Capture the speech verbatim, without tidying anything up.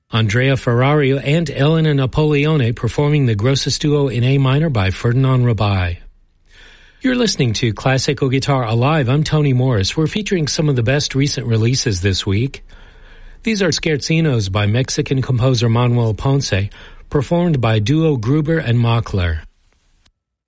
Andrea Ferrario and Elena Napoleone performing the Grosses Duo in A minor by Ferdinand Rabai. You're listening to Classical Guitar Alive. I'm Tony Morris. We're featuring some of the best recent releases this week. These are Scherzinos by Mexican composer Manuel Ponce, performed by Duo Gruber and Mockler.